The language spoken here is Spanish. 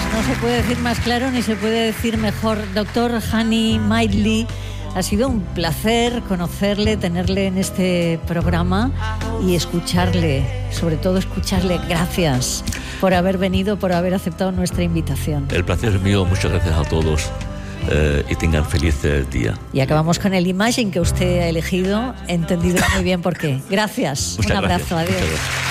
no se puede decir más claro ni se puede decir mejor. Doctor Hani Maidli, ha sido un placer conocerle, tenerle en este programa y escucharle, sobre todo escucharle. Gracias por haber venido, por haber aceptado nuestra invitación. El placer es mío, muchas gracias a todos y tengan feliz día. Y acabamos con el Imagine que usted ha elegido, entendido muy bien por qué. Gracias, muchas un abrazo, gracias. adiós.